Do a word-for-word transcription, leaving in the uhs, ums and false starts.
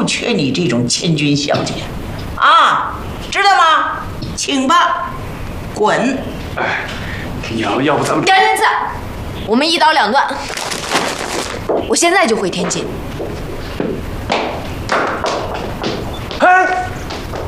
缺你这种千金小姐，啊，知道吗？请吧，滚！ 哎，你要要不咱们杆子，我们一刀两断。我现在就回天津。